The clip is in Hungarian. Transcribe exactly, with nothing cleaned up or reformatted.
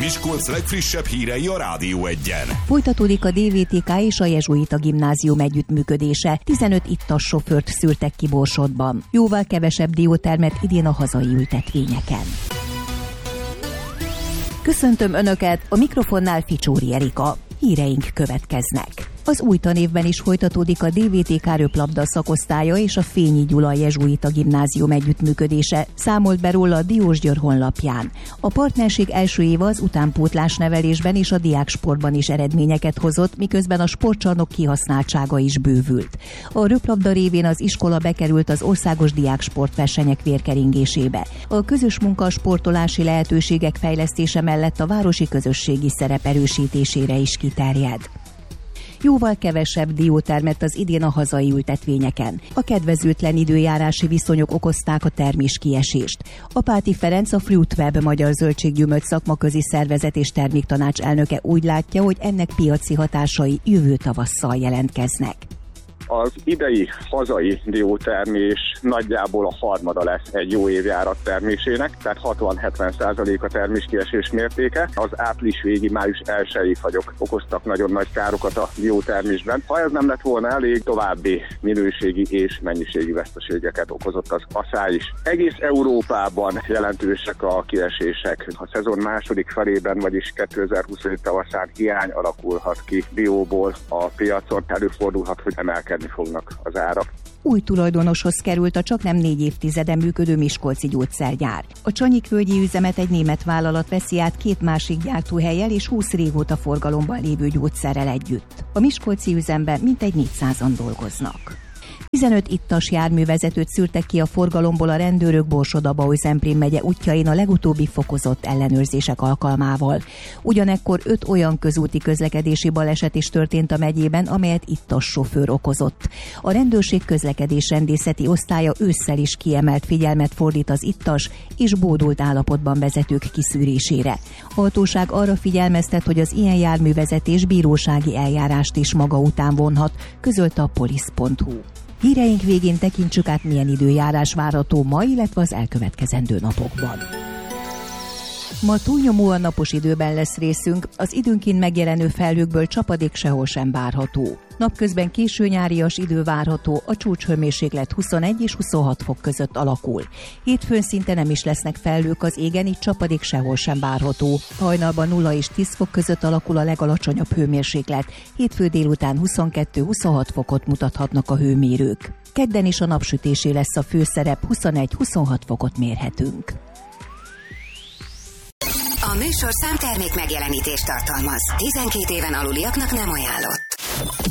Miskolc legfrissebb hírei a Rádió Egyen. Folytatódik a dé vé té ká és a Jezsuita Gimnázium együttműködése. tizenöt ittas sofőrt szűrtek ki Borsodban. Jóval kevesebb diótermet idén a hazai ültetvényeken. Köszöntöm Önöket, a mikrofonnál Ficsóri Erika. Híreink következnek. Az új tanévben is folytatódik a dé vé té ká röplabda szakosztálya és a Fényi Gyula Jezsuita Gimnázium együttműködése, számolt be róla a Diósgyőr honlapján. A partnerség első éve az utánpótlás nevelésben és a diáksportban is eredményeket hozott, miközben a sportcsarnok kihasználtsága is bővült. A röplabda révén az iskola bekerült az országos diáksportversenyek vérkeringésébe. A közös munka sportolási lehetőségek fejlesztése mellett a városi közösségi szerep erősítésére is kiterjed. Jóval kevesebb diótermett az idén a hazai ültetvényeken. A kedvezőtlen időjárási viszonyok okozták a terméskiesést. Apáti Ferenc, a Fruitweb Magyar Zöldséggyümölcs Szakmaközi Szervezet és Terméktanács elnöke úgy látja, hogy ennek piaci hatásai jövő tavasszal jelentkeznek. Az idei hazai diótermés nagyjából a harmada lesz egy jó évjárat termésének, tehát hatvan-hetven százalék a terméskiesés mértéke. Az április végi, május elsői fagyok okoztak nagyon nagy károkat a diótermésben. Ha ez nem lett volna elég, további minőségi és mennyiségi veszteségeket okozott az aszály is. Egész Európában jelentősek a kiesések. A szezon második felében, vagyis kétezer-huszonöt tavaszán hiány alakulhat ki dióból a piacon. Előfordulhat, hogy emelkedni fognak az árak. Új tulajdonoshoz került a csaknem négy évtizede működő miskolci gyógyszergyár. A Csanyikvölgyi üzemet egy német vállalat veszi át két másik gyártóhellyel és húsz régóta forgalomban lévő gyógyszerrel együtt. A miskolci üzemben mintegy négyszázan dolgoznak. tizenöt ittas járművezetőt szűrtek ki a forgalomból a rendőrök Borsod-Abaúj-Zemplén megye útjain a legutóbbi fokozott ellenőrzések alkalmával. Ugyanekkor öt olyan közúti közlekedési baleset is történt a megyében, amelyet ittas sofőr okozott. A rendőrség közlekedésrendészeti osztálya ősszel is kiemelt figyelmet fordít az ittas és bódult állapotban vezetők kiszűrésére. A hatóság arra figyelmeztet, hogy az ilyen járművezetés bírósági eljárást is maga után vonhat, közölte a polisz pont hu. Híreink végén tekintsük át, milyen időjárás várható ma, illetve az elkövetkezendő napokban. Ma túlnyomóan napos időben lesz részünk, az időnként megjelenő felhőkből csapadék sehol sem várható. Napközben későnyárias idő várható, a csúcshőmérséklet huszonegy és huszonhat fok között alakul. Hétfőn szinte nem is lesznek felhők az égen, így csapadék sehol sem várható. Hajnalban nulla és tíz fok között alakul a legalacsonyabb hőmérséklet. Hétfő délután huszonkettő-huszonhat fokot mutathatnak a hőmérők. Kedden is a napsütésé lesz a főszerep, huszonegy-huszonhat fokot mérhetünk. A műsorszám termék megjelenítést tartalmaz. tizenkét éven aluliaknak nem ajánlott.